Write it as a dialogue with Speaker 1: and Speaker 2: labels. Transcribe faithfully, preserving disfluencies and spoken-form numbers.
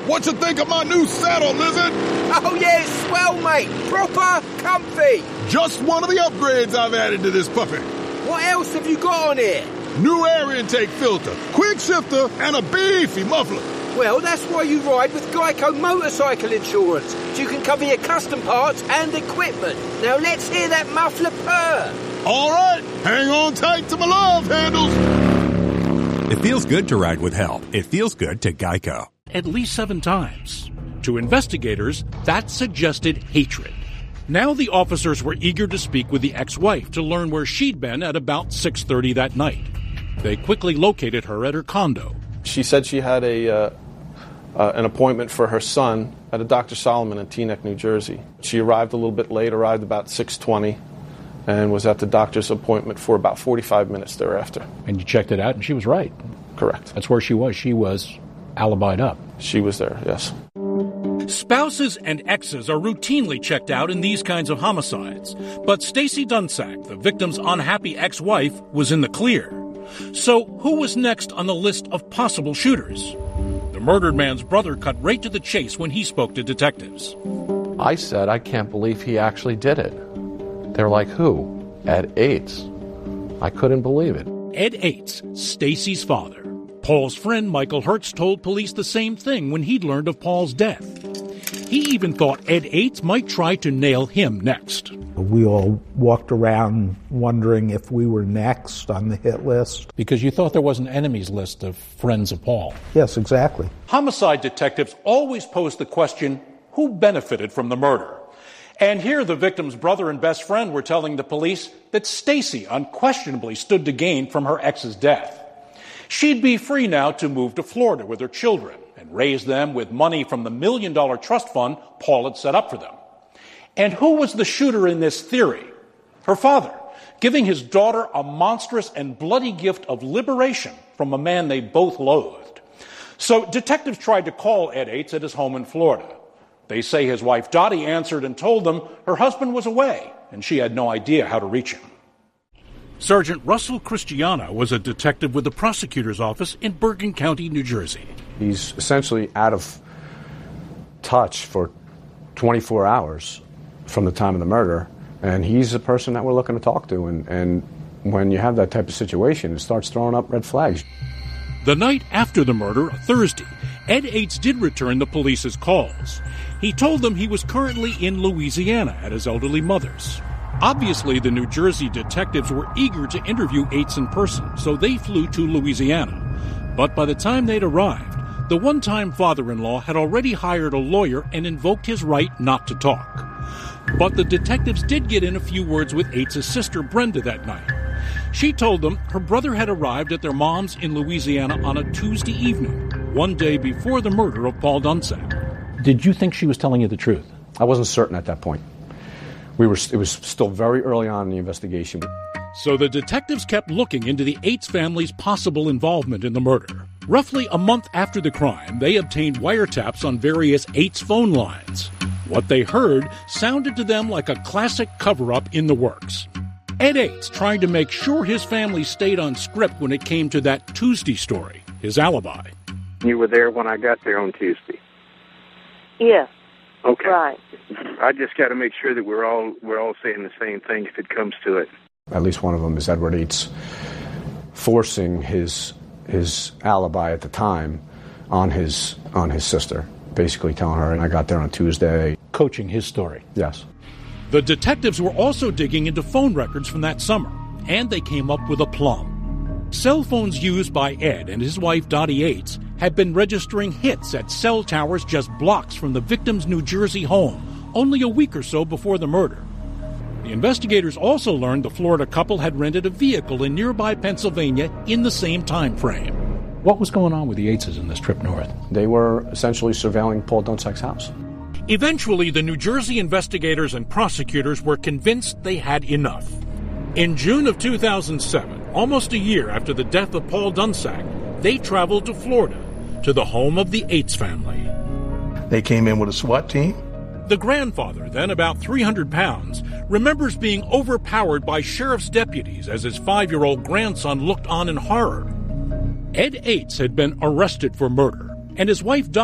Speaker 1: What you think of my new saddle, Lizard?
Speaker 2: Oh, yeah, it's swell, mate. Proper comfy.
Speaker 1: Just one of the upgrades I've added to this puppy.
Speaker 2: What else have you got on here?
Speaker 1: New air intake filter, quick shifter, and a beefy muffler.
Speaker 2: Well, that's why you ride with Geico Motorcycle Insurance, so you can cover your custom parts and equipment. Now let's hear that muffler purr.
Speaker 1: All right, hang on tight to my love handles.
Speaker 3: It feels good to ride with help. It feels good to Geico.
Speaker 4: At least seven times. To investigators, that suggested hatred. Now the officers were eager to speak with the ex-wife to learn where she'd been at about six thirty that night. They quickly located her at her condo.
Speaker 5: She said she had a uh, uh, an appointment for her son at a Doctor Solomon in Teaneck, New Jersey. She arrived a little bit late, arrived about six twenty, and was at the doctor's appointment for about forty-five minutes thereafter.
Speaker 6: And you checked it out, and she was right.
Speaker 5: Correct.
Speaker 6: That's where she was. She was alibied up.
Speaker 5: She was there, yes.
Speaker 4: Spouses and exes are routinely checked out in these kinds of homicides. But Stacy Dunsack, the victim's unhappy ex-wife, was in the clear. So who was next on the list of possible shooters? The murdered man's brother cut right to the chase when he spoke to detectives.
Speaker 7: I said, I can't believe he actually did it. They're like, who? Ed Ates. I couldn't believe it.
Speaker 4: Ed Ates, Stacy's father. Paul's friend Michael Hertz told police the same thing when he'd learned of Paul's death. He even thought Ed Ates might try to nail him next.
Speaker 8: We all walked around wondering if we were next on the hit list.
Speaker 6: Because you thought there was an enemies list of friends of Paul.
Speaker 8: Yes, exactly.
Speaker 4: Homicide detectives always pose the question, who benefited from the murder? And here the victim's brother and best friend were telling the police that Stacy unquestionably stood to gain from her ex's death. She'd be free now to move to Florida with her children and raise them with money from the million-dollar trust fund Paul had set up for them. And who was the shooter in this theory? Her father, giving his daughter a monstrous and bloody gift of liberation from a man they both loathed. So detectives tried to call Ed Ates at his home in Florida. They say his wife Dottie answered and told them her husband was away and she had no idea how to reach him. Sergeant Russell Christiana was a detective with the prosecutor's office in Bergen County, New Jersey.
Speaker 9: He's essentially out of touch for twenty-four hours from the time of the murder, and he's the person that we're looking to talk to. And, and when you have that type of situation, it starts throwing up red flags.
Speaker 4: The night after the murder, Thursday, Ed Ates did return the police's calls. He told them he was currently in Louisiana at his elderly mother's. Obviously, the New Jersey detectives were eager to interview Ates in person, so they flew to Louisiana. But by the time they'd arrived, the one-time father-in-law had already hired a lawyer and invoked his right not to talk. But the detectives did get in a few words with Ates' sister, Brenda, that night. She told them her brother had arrived at their mom's in Louisiana on a Tuesday evening, one day before the murder of Paul Dunsack.
Speaker 6: Did you think she was telling you the truth?
Speaker 9: I wasn't certain at that point. We were. It was still very early on in the investigation.
Speaker 4: So the detectives kept looking into the Ates family's possible involvement in the murder. Roughly a month after the crime, they obtained wiretaps on various Ates phone lines. What they heard sounded to them like a classic cover-up in the works. Ed Ates trying to make sure his family stayed on script when it came to that Tuesday story, his alibi.
Speaker 10: You were there when I got there on Tuesday?
Speaker 11: Yeah.
Speaker 10: Okay.
Speaker 11: Right.
Speaker 10: I just got to make sure that we're all we're all saying the same thing if it comes to it.
Speaker 9: At least one of them is Edward Ates forcing his his alibi at the time on his on his sister, basically telling her, I got there on Tuesday.
Speaker 6: Coaching his story.
Speaker 9: Yes.
Speaker 4: The detectives were also digging into phone records from that summer, and they came up with a plum. Cell phones used by Ed and his wife Dottie Ates had been registering hits at cell towers just blocks from the victim's New Jersey home, only a week or so before the murder. The investigators also learned the Florida couple had rented a vehicle in nearby Pennsylvania in the same time frame.
Speaker 6: What was going on with the Ateses in this trip north?
Speaker 9: They were essentially surveilling Paul Dunsack's house.
Speaker 4: Eventually, the New Jersey investigators and prosecutors were convinced they had enough. In June of two thousand seven, almost a year after the death of Paul Dunsack, they traveled to Florida, to the home of the Ates family.
Speaker 12: They came in with a SWAT team?
Speaker 4: The grandfather, then about three hundred pounds, remembers being overpowered by sheriff's deputies as his five-year-old grandson looked on in horror. Ed Ates had been arrested for murder, and his wife